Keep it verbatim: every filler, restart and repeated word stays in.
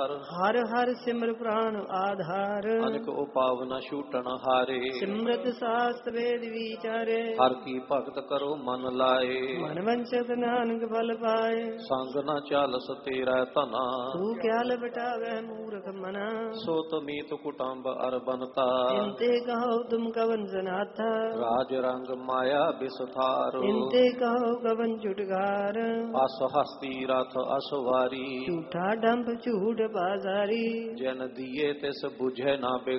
ਹਰ ਹਰ ਸਿਮਰ ਪ੍ਰਾਨ ਆਧਾਰ। ਅਨਕ ਉਪਾਵਨਾ ਛੂਟਣ ਹਾਰੇ। ਸਿਮਰਤ ਸਾਸਤ ਵੇਦ ਵਿਚਾਰੇ। ਹਰ ਕੀ ਭਗਤ ਕਰੋ ਮਨ ਲਾਏ। ਮਨ ਵੰਚਤ ਨਾਨਕ ਫਲ ਪਾਏ। ਸੰਗ ਨ ਚਾਲਸ ਤੇਰਾ ਧਨਾ। ਤੂੰ ਕਿਆ ਲਪਟਾਵੇ ਮੂਰਖ ਮਨਾ। ਸੋ ਤਮੀਤ ਕੁਟੰਬ ਅਰ ਬਨਤਾ। ਇੰਤੇ ਕਹੋ ਤੁਮ ਕਵਨ ਸਨਾਥਾ। ਰਾਜ ਰੰਗ ਮਾਇਆ ਬਿਸਥਾਰ। ਇੰਤੇ ਕਹੋ ਕਵਨ ਝੁਟਕਾਰ। ਅਸ ਹਸਤੀ ਰਥ ਅਸਵਾਰੀ। ਝੂਠਾ ਡੰਬ ਝੂਠ ਬਾਜ਼ਾਰੀ। ਜਨ ਦੀਏ ਤਿਸ ਬੁਝੈ ਨਾ